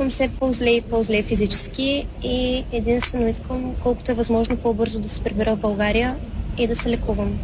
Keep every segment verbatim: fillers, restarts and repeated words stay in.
чувствам се по-зле и по-зле физически и единствено искам колкото е възможно по-бързо да се прибера в България и да се лекувам.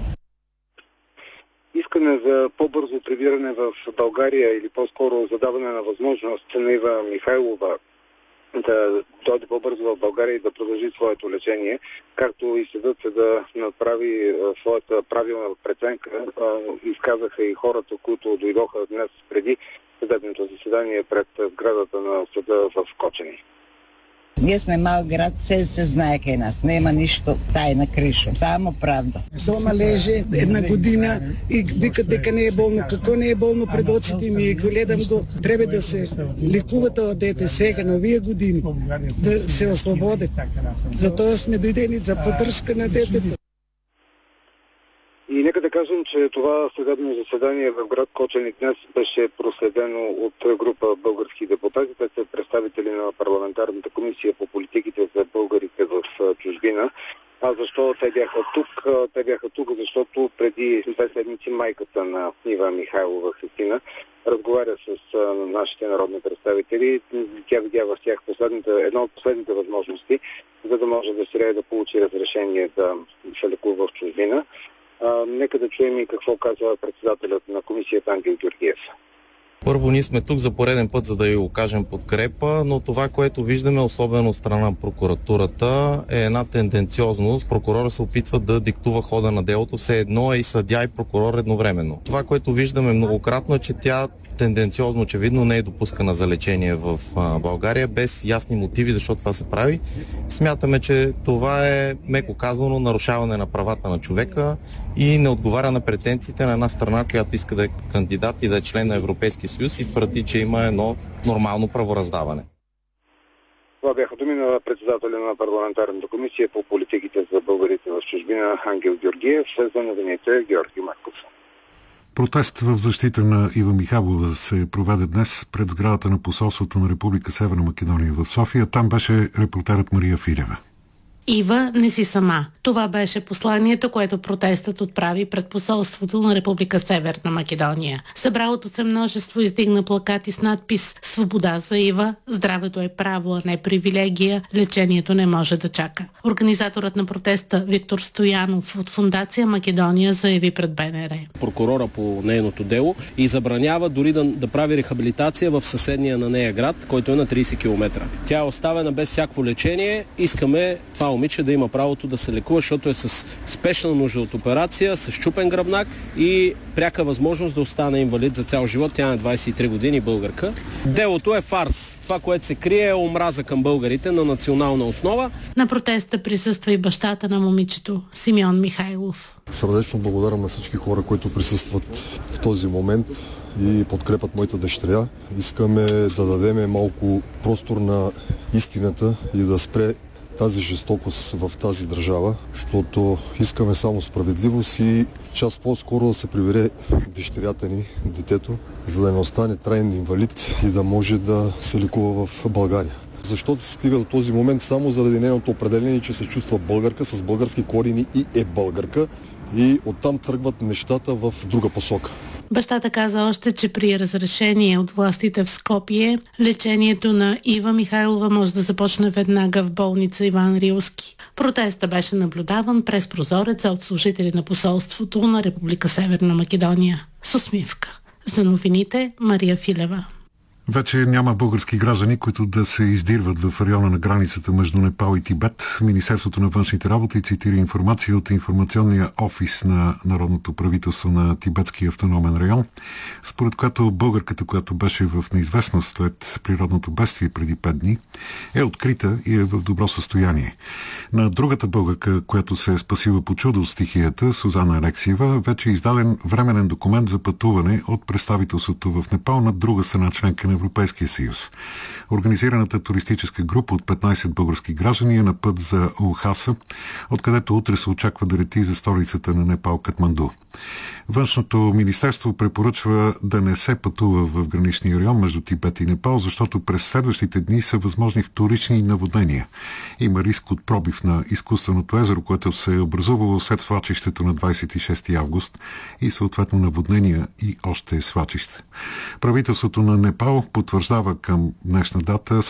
Искане за по-бързо прибиране в България или по-скоро задаване на възможност на Ива Михайлова да дойде по-бързо в България и да продължи своето лечение, както и съдът се да направи своята правилна преценка. Изказаха и хората, които дойдоха днес преди съдебното заседание пред сградата на съда в Кочани. Ние сме мал град, се се знае кај нас. Нема нищо тайна кришо, само правда. Дома леже една година и вика дека не е болно. Како не е болно пред очите ми? И гледам го, треба да се лекува това дете сега на овие години, да се ослободи. Затоа сме дојдени за поддршка на детето. И нека да кажем, че това съдебно заседание в град Кочани днес беше проследено от група български депутати. Те са представители на парламентарната комисия по политиките за българите в чужбина. А защо те бяха тук? Те бяха тук, защото преди две седмици майката на Ива Михайлова Христина разговаря с нашите народни представители. Тя видя в тях една от последните възможности, за да може да се да получи разрешение да се лекува в чужбина. А, нека да чуем и какво казва председателят на комисията Ангел Георгиев. Първо, ние сме тук за пореден път, за да ви окажем подкрепа, но това, което виждаме, особено от страна на прокуратурата, е една тенденциозност. Прокурора се опитва да диктува хода на делото, все едно е и съдия и прокурор едновременно. Това, което виждаме многократно, е, че тя тенденциозно, очевидно, не е допускана за лечение в а, България, без ясни мотиви защо това се прави. Смятаме, че това е, меко казано, нарушаване на правата на човека и не отговаря на претенциите на една страна, която иска да е кандидат и да е член на Европейския съюз и твърди, че има едно нормално правораздаване. Това бяха думи на председателя на парламентарната комисия по политиките за българите в чужбина Ангел Георгиев. За новините Георги Марков. Протест в защита на Ива Михайлова се проведе днес пред сградата на посолството на Република Северна Македония в София. Там беше репортерът Мария Филева. Ива, не си сама. Това беше посланието, което протестът отправи пред посолството на Република Северна Македония. Събралото се множество издигна плакати с надпис "Свобода за Ива", "Здравето е право, а не привилегия", "Лечението не може да чака". Организаторът на протеста Виктор Стоянов от Фондация Македония заяви пред Б Н Р. Прокурора по нейното дело и забранява дори да, да прави рехабилитация в съседния на нея град, който е на трийсет километра. Тя е оставена без всяко лечение. Искаме това момиче да има правото да се лекува, защото е с спешна нужда от операция, с счупен гръбнак и пряка възможност да остане инвалид за цял живот. Тя е двайсет и три години, българка. Делото е фарс. Това, което се крие, е омраза към българите на национална основа. На протеста присъства и бащата на момичето, Симеон Михайлов. Сърдечно благодарам на всички хора, които присъстват в този момент и подкрепят моята дъщеря. Искаме да дадем малко простор на истината и да спре тази жестокост в тази държава, защото искаме само справедливост и час по-скоро да се прибере дъщерята ни, детето, за да не остане траен инвалид и да може да се лекува в България. Защото се стига до този момент само заради нейното определение, че се чувства българка с български корени и е българка, и оттам тръгват нещата в друга посока. Бащата каза още, че при разрешение от властите в Скопие, лечението на Ива Михайлова може да започне веднага в болница Иван Рилски. Протестът беше наблюдаван през прозореца от служители на посолството на Република Северна Македония. С усмивка. За новините Мария Филева. Вече няма български граждани, които да се издирват в района на границата между Непал и Тибет. Министерството на външните работи цитира информация от информационния офис на Народното правителство на Тибетския автономен район, според която българката, която беше в неизвестност след природното бедствие преди пет дни, е открита и е в добро състояние. На другата българка, която се е спасила по чудо от стихията, Сузана Алексиева, вече е издаден временен документ за пътуване от представителството в Непал на друга страна членка на Европейския съюз. Организираната туристическа група от петнайсет български граждани е на път за Лхаса, откъдето утре се очаква да лети за столицата на Непал Катманду. Външното министерство препоръчва да не се пътува в граничния район между Тибет и Непал, защото през следващите дни са възможни вторични наводнения. Има риск от пробив на изкуственото езеро, което се е образувало след свлачището на двайсет и шести август и съответно наводнения и още свлачище. Правителството на Непал потвърждава към днешна дата